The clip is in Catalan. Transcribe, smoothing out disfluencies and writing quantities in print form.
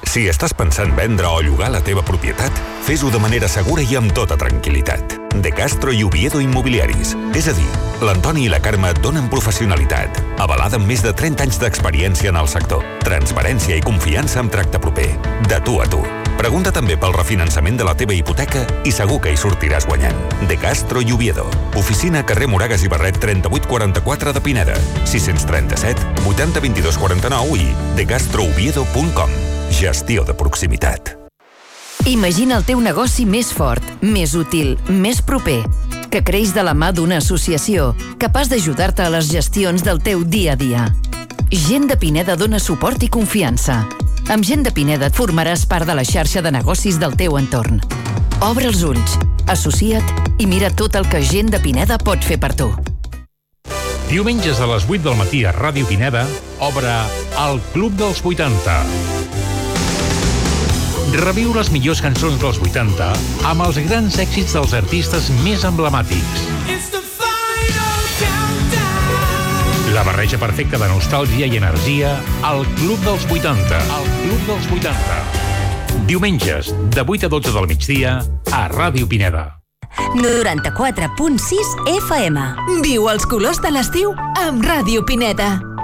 Si estàs pensant vendre o llogar la teva propietat, fes-ho de manera segura i amb tota tranquil·litat. De Castro i Oviedo Immobiliaris. És a dir, l'Antoni i la Carme et donen professionalitat, avalada amb més de 30 anys d'experiència en el sector, transparència i confiança amb tracte proper. De tu a tu. Pregunta també pel refinançament de la teva hipoteca i segur que hi sortiràs guanyant. De Castro i Oviedo. Oficina carrer Moragas i Barret 3844 de Pineda. 637 80 22 49 i decastrooviedo.com. Gestió de proximitat. Imagina el teu negoci més fort, més útil, més proper, que creix de la mà d'una associació capaç d'ajudar-te a les gestions del teu dia a dia. Gent de Pineda dona suport i confiança. Amb Gent de Pineda et formaràs part de la xarxa de negocis del teu entorn. Obre els ulls, associa't i mira tot el que Gent de Pineda pot fer per tu. Diumenges a les 8 del matí a Ràdio Pineda obre el Club dels 80. Reviu les millors cançons dels 80 amb els grans èxits dels artistes més emblemàtics. La barreja perfecta de nostàlgia i energia al Club dels 80. El Club dels 80. Diumenges, de 8 a 12 del migdia, a Ràdio Pineda. 94.6 FM. Viu els colors de l'estiu amb Ràdio Pineda.